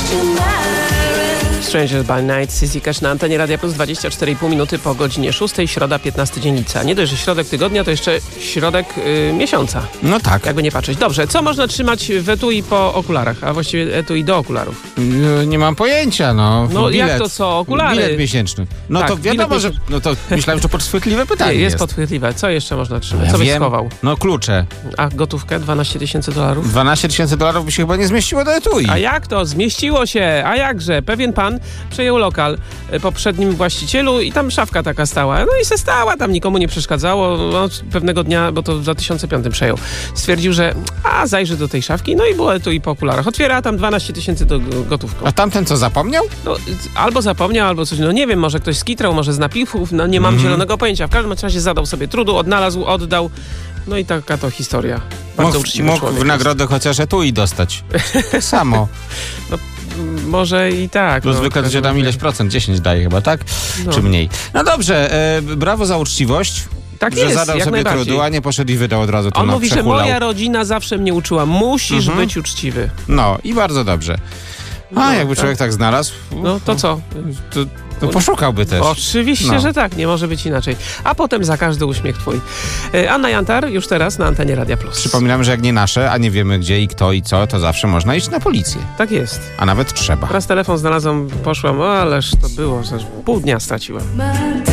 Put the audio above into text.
Strangers by Night, Sissy Cash na antenie Radia Plus, 24,5 minuty po godzinie 6, środa, 15 dzień lipca. Nie dość, że środek tygodnia, to jeszcze środek miesiąca. No tak. Jakby nie patrzeć. Dobrze, co można trzymać w etui po okularach, a właściwie etui do okularów? Nie mam pojęcia, no. No bilet, jak to co? Okulary? Bilet miesięczny. No Tak, to wiadomo, że... No to myślałem, że podchwytliwe pytanie Jest podchwytliwe. Co jeszcze można trzymać? Co byś schował? No klucze. A gotówkę? $12 000? $12,000 by się chyba nie zmieściło do etui. A jak to? Zmieściło się! A jakże? Pewien pan przejął lokal poprzednim właścicielu i tam szafka taka stała. No i se stała, tam nikomu nie przeszkadzało. No, pewnego dnia, bo to w 2005 przejął, stwierdził, że zajrzy do tej szafki, no i było tu i po okularach. Otwiera, a tam 12 000 do gotówką. A tamten co, zapomniał? No, albo zapomniał, albo coś, no nie wiem, może ktoś skitrał, może z napiwów, no nie mam zielonego pojęcia. W każdym razie zadał sobie trudu, odnalazł, oddał. No i taka to historia. Bardzo uczciwy Mógł człowiek w nagrodę chociaż etui dostać. Samo. No, może i tak. Plus zwykle to się tam ileś procent, 10 daje chyba, tak? No. Czy mniej? No dobrze, brawo za uczciwość. Tak że jest, zadał jak sobie najbardziej. trudu, a nie poszedł i wydał od razu to. On mówi, przehulał. że moja rodzina zawsze mnie uczyła. Musisz być uczciwy. No i bardzo dobrze. Jakby człowiek tak znalazł, No to co? to poszukałby też. Oczywiście, że tak. Nie może być inaczej. A potem za każdy uśmiech twój. Anna Jantar już teraz na antenie Radia Plus. Przypominam, że jak nie nasze, a nie wiemy gdzie i kto i co, to zawsze można iść na policję. Tak jest. A nawet trzeba. Raz telefon znalazłam, poszłam, ależ to było, pół dnia straciłam.